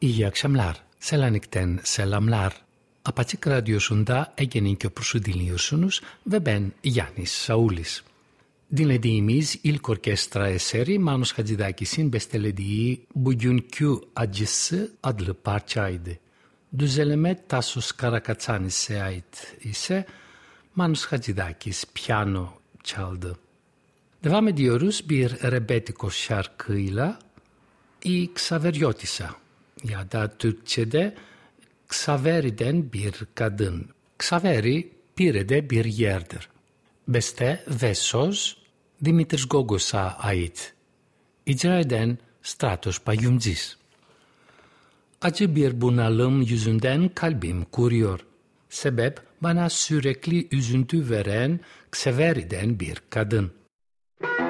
İyi akşamlar. Selanik'ten selamlar. Apaçık Radyosu'nda Ege'nin Köprüsü dinliyorsunuz ve ben Yannis Saulis. Dinlediğimiz ilk orkestra eseri Manos Hadzidakis'in bestelediği Bugünkü Acısı adlı parçaydı. Düzenleme Tasos Karakatsanis'e ait ise Manos Hadzidakis piyano çaldı. Devam ediyoruz bir Rebetikos şarkıyla İ Xaveriotissa ya da Türkçe'de Xaveri'den bir kadın. Xaveri Pire'de bir yerdir. Beste ve söz Dimitris Gogos'a ait. İcra eden Stratos Payumcis. Acı bir bunalım yüzünden kalbim kuruyor. Sebep bana sürekli üzüntü veren Xaveri'den bir kadın.